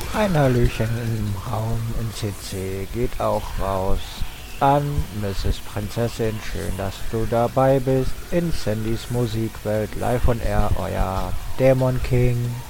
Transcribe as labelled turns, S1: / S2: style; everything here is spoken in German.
S1: Ein Hallöchen im Raum in CC geht auch raus an Mrs. Prinzessin. Schön, dass du dabei bist in Sandys Musikwelt. Live on Air, euer Dämon King.